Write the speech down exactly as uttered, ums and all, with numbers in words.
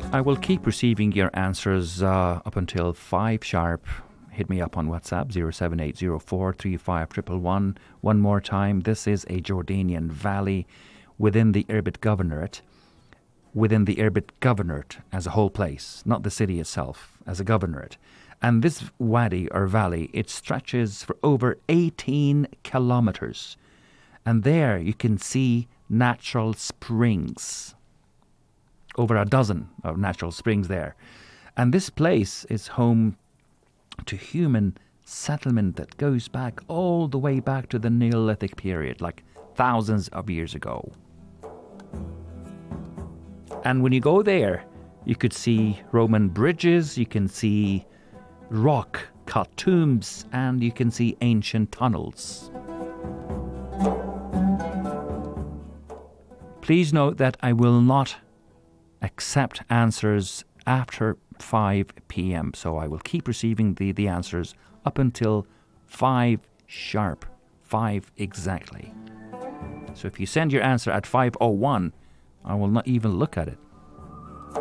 I will keep receiving your answers uh, up until five sharp. Hit me up on WhatsApp, zero seven eight zero four three five one one one. One more time, this is a Jordanian valley within the Irbid Governorate. Within the Irbid Governorate as a whole place, not the city itself, as a governorate. And this wadi or valley, it stretches for over eighteen kilometers. And there you can see natural springs. Over a dozen of natural springs there. And this place is home to human settlement that goes back all the way back to the Neolithic period, like thousands of years ago. And when you go there, you could see Roman bridges, you can see rock-cut tombs, and you can see ancient tunnels. Please note that I will not accept answers after five p.m. So I will keep receiving the, the answers up until five sharp, five exactly. So if you send your answer at five oh one, I will not even look at it.